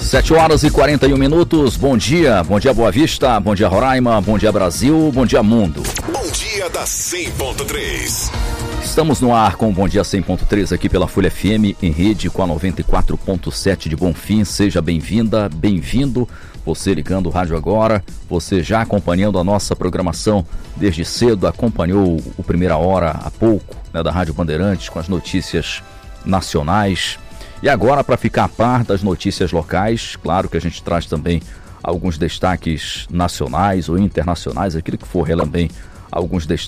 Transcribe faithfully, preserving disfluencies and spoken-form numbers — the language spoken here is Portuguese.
sete horas e quarenta e um minutos, bom dia, bom dia Boa Vista, bom dia Roraima, bom dia Brasil, bom dia mundo. Bom dia da cem ponto três. Estamos no ar com o Bom Dia cem ponto três aqui pela Folha F M, em rede com a noventa e quatro ponto sete de Bonfim. Seja bem-vinda, bem-vindo, você ligando o rádio agora, você já acompanhando a nossa programação desde cedo, acompanhou o Primeira Hora há pouco, né, da Rádio Bandeirantes com as notícias nacionais. E agora, para ficar a par das notícias locais, claro que a gente traz também alguns destaques nacionais ou internacionais, aquilo que for também alguns destaques